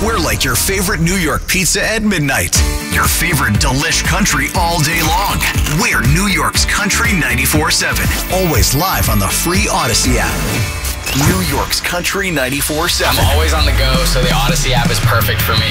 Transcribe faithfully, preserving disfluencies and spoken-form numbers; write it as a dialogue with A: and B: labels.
A: We're like your favorite New York pizza at midnight. Your favorite delish country all day long. We're New York's Country ninety-four seven. Always live on the free Odyssey app. New York's Country ninety-four seven.
B: I'm always on the go, so the Odyssey app is perfect for me.